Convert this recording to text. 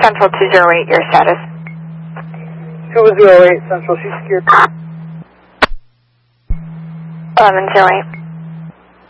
Central 208, your status. 208 Central, she's secured. 1108.